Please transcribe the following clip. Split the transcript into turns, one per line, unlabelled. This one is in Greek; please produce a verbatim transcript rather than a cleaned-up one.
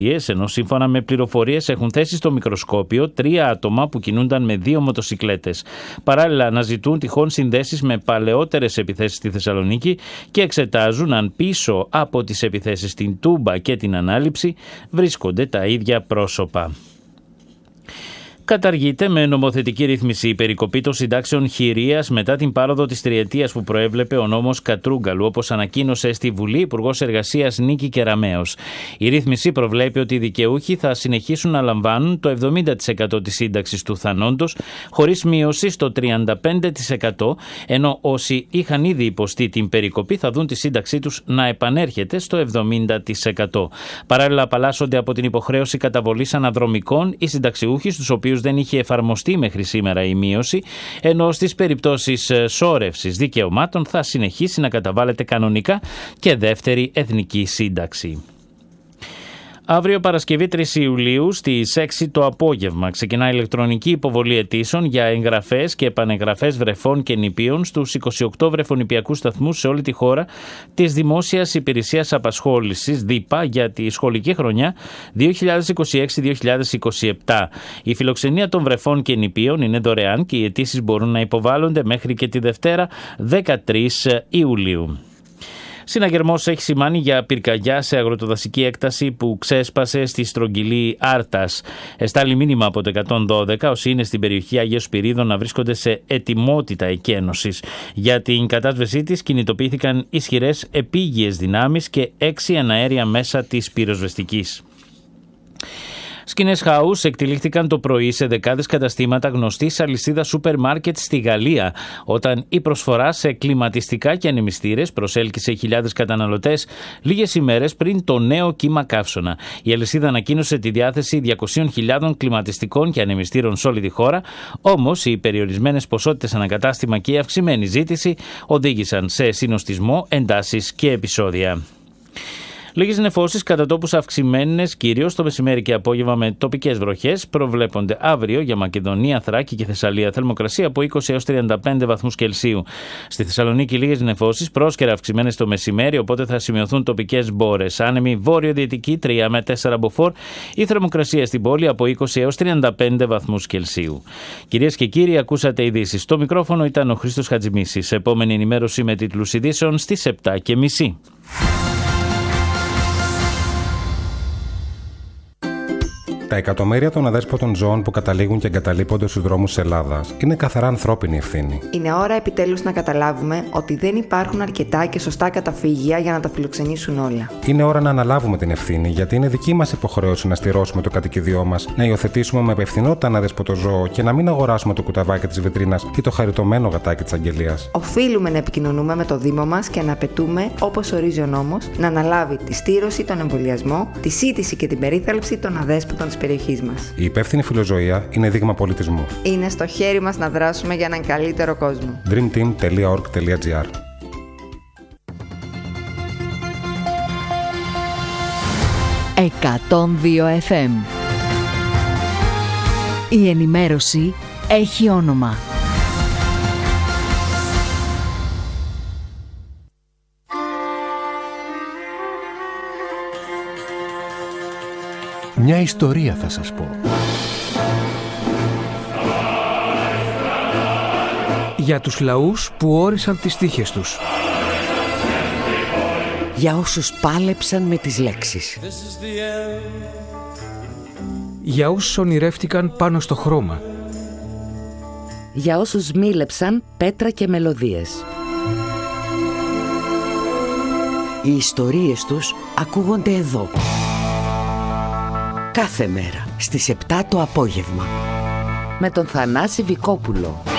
Ενώ σύμφωνα με πληροφορίες έχουν θέσει στο μικροσκόπιο τρία άτομα που κινούνταν με δύο μοτοσικλέτες. Παράλληλα αναζητούν τυχόν συνδέσεις με παλαιότερες επιθέσεις στη Θεσσαλονίκη και εξετάζουν αν πίσω από τις επιθέσεις στην Τούμπα και την Ανάληψη βρίσκονται τα ίδια πρόσωπα. Καταργείται με νομοθετική ρύθμιση η περικοπή των συντάξεων χειρίας μετά την πάροδο της τριετίας που προέβλεπε ο νόμος Κατρούγκαλου, όπως ανακοίνωσε στη Βουλή Υπουργός Εργασίας Νίκη Κεραμέως. Η ρύθμιση προβλέπει ότι οι δικαιούχοι θα συνεχίσουν να λαμβάνουν το εβδομήντα τοις εκατό της σύνταξης του θανόντος, χωρίς μείωση στο τριάντα πέντε τοις εκατό, ενώ όσοι είχαν ήδη υποστεί την περικοπή θα δουν τη σύνταξή τους να επανέρχεται στο εβδομήντα τοις εκατό. Παράλληλα, απαλλάσσονται από την υποχρέωση καταβολής αναδρομικών οι συνταξιούχοι, στους οποίους δεν είχε εφαρμοστεί μέχρι σήμερα η μείωση, ενώ στις περιπτώσεις σώρευσης δικαιωμάτων θα συνεχίσει να καταβάλλεται κανονικά και δεύτερη εθνική σύνταξη. Αύριο Παρασκευή τρεις Ιουλίου στις έξι το απόγευμα ξεκινά ηλεκτρονική υποβολή αιτήσεων για εγγραφές και επανεγγραφές βρεφών και νηπίων στους είκοσι οκτώ βρεφονηπιακούς σταθμούς σε όλη τη χώρα της Δημόσιας Υπηρεσίας Απασχόλησης ΔΥΠΑ για τη σχολική χρονιά δύο χιλιάδες είκοσι έξι δύο χιλιάδες είκοσι επτά. Η φιλοξενία των βρεφών και νηπίων είναι δωρεάν και οι αιτήσεις μπορούν να υποβάλλονται μέχρι και τη Δευτέρα δεκατρείς Ιουλίου. Συναγερμός έχει σημάνει για πυρκαγιά σε αγροτοδασική έκταση που ξέσπασε στη στρογγυλή Άρτας. Εστάλει μήνυμα από το εκατόν δώδεκα όσοι είναι στην περιοχή Αγίων Σπυρίδων να βρίσκονται σε ετοιμότητα εκένωσης. Για την κατάσβεσή της κινητοποιήθηκαν ισχυρές επίγειες δυνάμεις και έξι εναέρια μέσα της πυροσβεστικής. Σκηνές χαούς εκτελήχθηκαν το πρωί σε δεκάδες καταστήματα γνωστής αλυσίδας σούπερ μάρκετ στη Γαλλία, όταν η προσφορά σε κλιματιστικά και ανεμιστήρες προσέλκυσε χιλιάδες καταναλωτές λίγες ημέρες πριν το νέο κύμα καύσωνα. Η αλυσίδα ανακοίνωσε τη διάθεση διακόσιες χιλιάδες κλιματιστικών και ανεμιστήρων σε όλη τη χώρα, όμως οι περιορισμένες ποσότητες ανακατάστημα και η αυξημένη ζήτηση οδήγησαν σε συνοστισμό, εντάσεις και επεισόδια. Λίγες νεφώσεις κατά τόπους αυξημένες κυρίως το μεσημέρι και απόγευμα με τοπικές βροχές προβλέπονται αύριο για Μακεδονία, Θράκη και Θεσσαλία. Θερμοκρασία από είκοσι έως τριάντα πέντε βαθμούς Κελσίου. Στη Θεσσαλονίκη λίγες νεφώσεις, πρόσκαιρα αυξημένες το μεσημέρι, οπότε θα σημειωθούν τοπικές μπόρες. Άνεμη βόρειο-δυτική τρία με τέσσερα μποφόρ. Η θερμοκρασία στην πόλη από είκοσι έως τριάντα πέντε βαθμούς Κελσίου. Κυρίες και κύριοι, ακούσατε ειδήσεις. Στο μικρόφωνο ήταν ο Χρήστος Χατζημίσης. Επόμενη ενημέρωση με τίτλους ειδήσεων στις επτά και μισή.
Τα εκατομμύρια των αδέσποτων ζώων που καταλήγουν και εγκαταλείπονται στους δρόμους της Ελλάδας είναι καθαρά ανθρώπινη ευθύνη.
Είναι ώρα επιτέλους να καταλάβουμε ότι δεν υπάρχουν αρκετά και σωστά καταφύγια για να τα φιλοξενήσουν όλα.
Είναι ώρα να αναλάβουμε την ευθύνη, γιατί είναι δική μας υποχρέωση να στηρώσουμε το κατοικίδιό μας, να υιοθετήσουμε με υπευθυνότητα ένα αδέσποτο ζώο και να μην αγοράσουμε το κουταβάκι της βιτρίνας ή το χαριτωμένο γατάκι της αγγελίας.
Οφείλουμε να επικοινωνούμε με το Δήμο μας και να απαιτούμε, όπως ορίζει ο νόμος, να αναλάβει τη στήρωση, τον εμβολιασμό, τη σύντηση και την περίθαλψη των αδέσποτων της περιοχής μας.
Η υπεύθυνη φιλοζωία είναι δείγμα πολιτισμού.
Είναι στο χέρι μας να δράσουμε για έναν καλύτερο κόσμο.
dream team τελεία org τελεία gr
εκατόν δύο εφ εμ. Η ενημέρωση έχει όνομα.
Μια ιστορία θα σας πω. Για τους λαούς που όρισαν τις τύχες τους.
Για όσους πάλεψαν με τις λέξεις.
Για όσους ονειρεύτηκαν πάνω στο χρώμα.
Για όσους μίλεψαν πέτρα και μελωδίες. Οι ιστορίες τους ακούγονται εδώ. Κάθε μέρα στις επτά το απόγευμα. Με τον Θανάση Βικόπουλο.